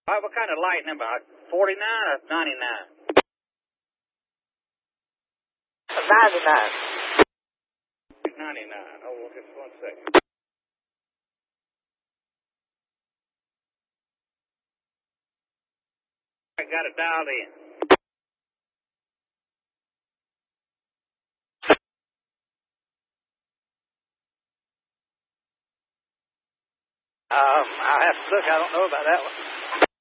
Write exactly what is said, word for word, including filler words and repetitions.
All right, what kind of light number? forty-nine or ninety-nine? ninety-nine. ninety-nine. Oh, well, just one second. I got it dialed in. Um, I'll have to look. I don't know about that one.